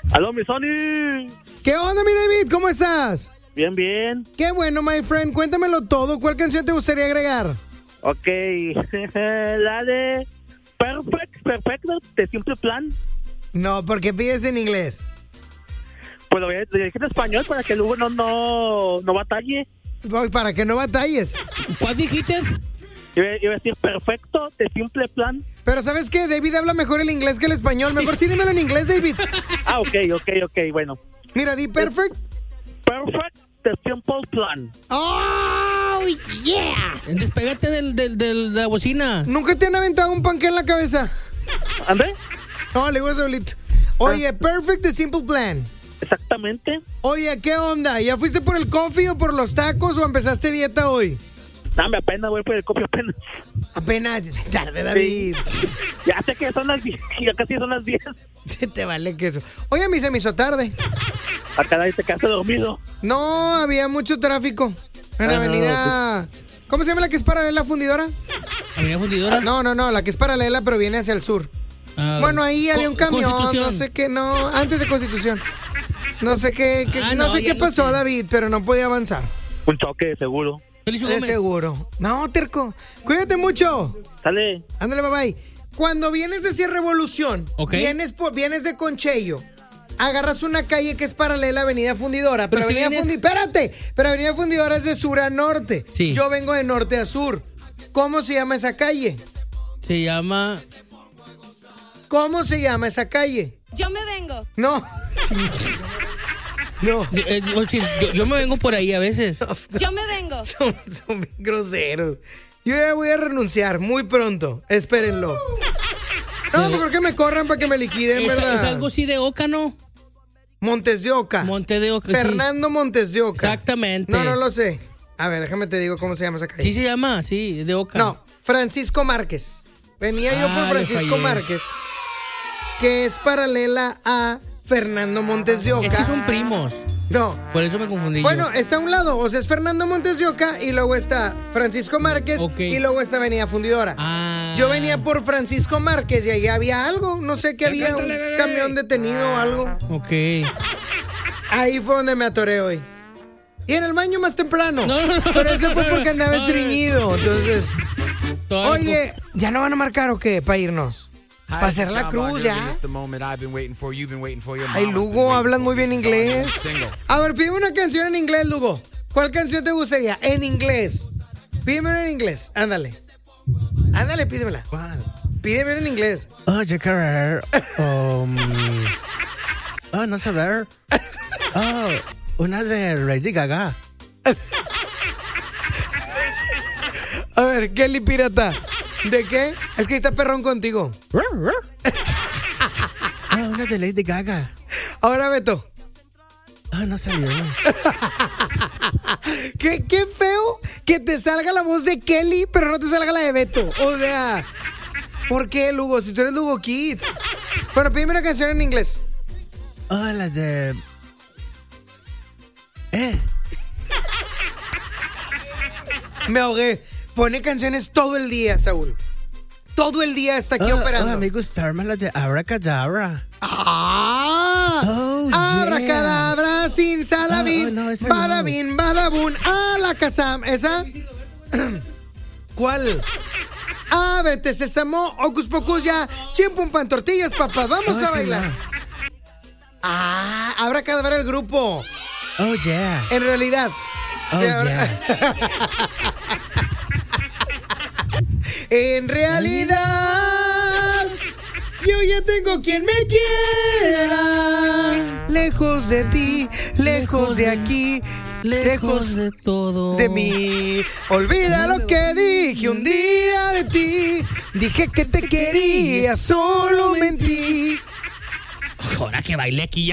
Aló, mi Sony. ¿Qué onda, mi David? ¿Cómo estás? Bien, bien. Qué bueno, my friend. Cuéntamelo todo. ¿Cuál canción te gustaría agregar? Ok. La de Perfecto, de Simple Plan. No, porque pides en inglés. Pues lo voy a decir en español para que luego no batalle. Voy, para que no batalles. ¿Cuál dijiste? Iba a decir Perfecto, de Simple Plan. Pero ¿sabes qué? David habla mejor el inglés que el español. Mejor sí dímelo en inglés, David. Ah, ok, bueno. Mira, di perfect. Perfect, de Simple Plan. ¡Oh, yeah! Despégate de la bocina. ¿Nunca te han aventado un panque en la cabeza? ¿André? No, le digo solito. Oye, perfect de Simple Plan. Exactamente. Oye, ¿qué onda? ¿Ya fuiste por el coffee o por los tacos o empezaste dieta hoy? Dame apenas, voy por el copio apenas. Apenas tarde, David. Sí. Ya sé que son las 10, ya casi son las 10. Te vale queso. Oye, a mí se me hizo tarde. Acá nadie te quedaste dormido. No, había mucho tráfico. En la avenida... ¿Cómo se llama la que es paralela fundidora? ¿Avenida Fundidora? No, la que es paralela pero viene hacia el sur. Bueno, ahí había un camión, no sé qué, no, antes de Constitución. No sé qué, no sé qué pasó, David, pero no podía avanzar. Un choque, seguro. De seguro. No, terco. Cuídate mucho. Sale. Ándale, bye bye. Cuando vienes hacia Revolución, vienes de Conchello, agarras una calle que es paralela a Avenida Fundidora. Pero espérate, pero Avenida Fundidora es de sur a norte. Sí. Yo vengo de norte a sur. ¿Cómo se llama esa calle? Se llama... ¿Cómo se llama esa calle? Yo me vengo. No. No. Yo me vengo por ahí a veces. Yo me vengo. Son bien groseros. Yo ya voy a renunciar muy pronto. Espérenlo. No, mejor que me corran para que me liquiden, ¿verdad? Es algo así de Oca, ¿no? Montes de Oca. Montes de Oca, Fernando Montes de Oca. Exactamente. No lo sé. A ver, déjame te digo cómo se llama esa calle. Sí se llama, sí, de Oca. No, Francisco Márquez. Venía yo por Francisco Márquez, que es paralela a Fernando Montes de Oca. Es que son primos. No. Por eso me confundí. Bueno, está a un lado, o sea, es Fernando Montes de Oca y luego está Francisco Márquez y luego está Avenida Fundidora. Yo venía por Francisco Márquez y ahí había algo, no sé qué había, un camión detenido o algo. Ok. Ahí fue donde me atoré hoy. Y en el baño más temprano. Pero eso fue porque andaba estreñido, entonces... Oye, ¿ya no van a marcar o qué? Para irnos. Para hacer la cruz ya. Ay, Lugo, hablas muy bien inglés. A ver, pídeme una canción en inglés, Lugo. ¿Cuál canción te gustaría? En inglés. Pídeme una en inglés. Ándale, pídemela. ¿Cuál? Pídeme una en inglés. Yo querer. No saber. Una de Lady Gaga. A ver, Kelly Pirata. ¿De qué? Es que está perrón contigo. Una de Lady Gaga. Ahora, Beto. No salió. Qué feo que te salga la voz de Kelly, pero no te salga la de Beto. O sea, ¿por qué, Lugo? Si tú eres Lugo Kids. Bueno, pídeme una canción en inglés. La de... Me ahogué. Pone canciones todo el día, Saúl. Todo el día está aquí operando. Me gustaron la de Abracadabra. Abracadabra, sin salabín. Badabín, badabún, alakazam. ¿Esa? ¿Cuál? Ábrete, sésamo, ocus pocus ya. Chimpum pan tortillas, papá. Vamos a bailar. Abracadabra el grupo. En realidad. En realidad, yo ya tengo quien me quiera. Lejos de ti, lejos de aquí, lejos de todo. De mí. Olvida lo que dije un día de ti. Dije que te quería, solo mentí. Ahora que baile aquí ya.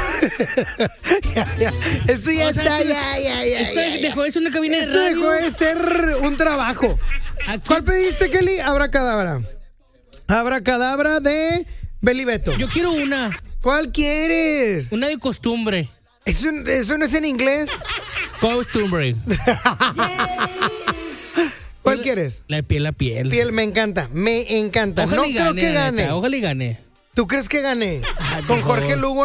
Esto ya está, ya. Esto dejó de ser una cabina de radio. Esto dejó de ser un trabajo. ¿Cuál pediste, Kelly? Abracadabra. Abracadabra de Belibeto. Yo quiero una. ¿Cuál quieres? Una de costumbre. ¿Eso no es en inglés? Costumbre. ¿Cuál quieres? La piel a piel. Piel, me encanta. Ojalá no creo que gane. Ojalá y gane. ¿Tú crees que gane? Con Jorge Lugo